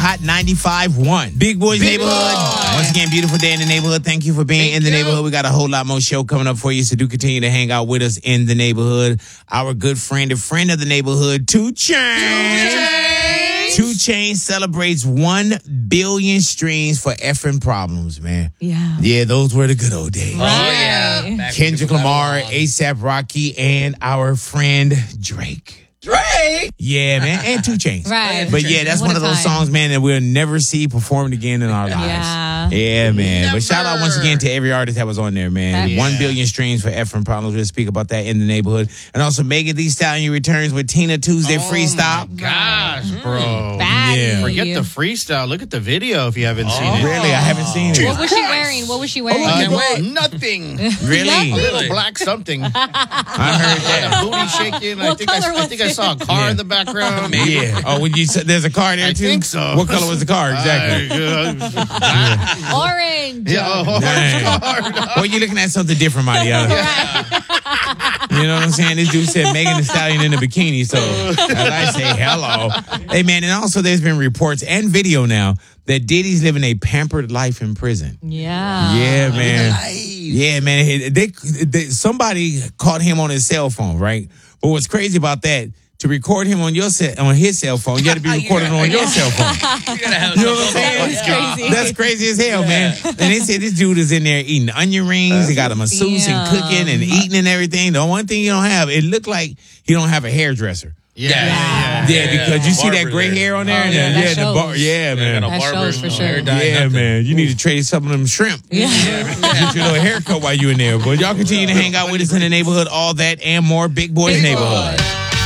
Hot 95.1. Big Boys Neighborhood. Once again, beautiful day in the neighborhood. Thank you for being in the neighborhood. We got a whole lot more show coming up for you, so do continue to hang out with us in the neighborhood. Our good friend, a friend of the neighborhood, 2 Chainz. 2 Chainz celebrates 1 billion streams for effing problems, man. Yeah. Yeah, those were the good old days. Right. Back Kendrick when Lamar, people got along. A$AP Rocky, and our friend Drake. Drake. Yeah, man, and 2 Chainz. Right. But yeah, that's What one a of those time. songs, man, that we'll never see performed again in our lives. Yeah. Yeah, man. Never. But shout out once again to every artist that was on there, man. Yeah. 1 billion streams for effing problems. We'll speak about that in the neighborhood. And also Megan Thee Stallion returns with Tina Tuesday Freestyle. Oh, gosh, bro. Bad. Yeah. Forget the freestyle. Look at the video if you haven't seen it. Really? I haven't seen it. What was she wearing? What was she wearing? my God. Nothing. Really? A little black something. I heard that. Booty shaking. I What think color I was think I it? saw a car in the background. Maybe. Yeah. Oh, when you said there's a car there I too? think so. What color was the car exactly? Orange. Yeah, Dang. Well, you're looking at something different, Mariana. You know what I'm saying? This dude said Megan Thee Stallion in a bikini, so as I say hello. Hey, man, and also there's been reports and video now that Diddy's living a pampered life in prison. Yeah. Yeah, man. Yeah, man. Somebody caught him on his cell phone, right? But what's crazy about that, to record him on his cell phone, you got to be recording on your cell phone. You gotta have You know what I'm saying? That's crazy. That's crazy as hell, man. And they said this dude is in there eating onion rings. He got a masseuse and cooking and eating and everything. The one thing you don't have, it looked like he don't have a hairdresser. Yeah. Yeah, because you see that gray hair on there. Oh, yeah, that shows. Yeah, man. That shows for sure. Yeah, man. You need to trade some of them shrimp. Yeah. Get your little haircut while you in there. But y'all continue to hang out with us in the neighborhood. All that and more. Big Boys Neighborhood.